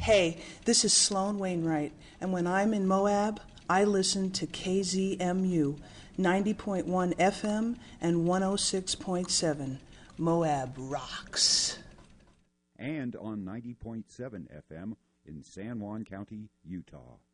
Hey, this is Sloan Wainwright, and when I'm in Moab, I listen to KZMU, 90.1 FM and 106.7. Moab rocks. And on 90.7 FM in San Juan County, Utah.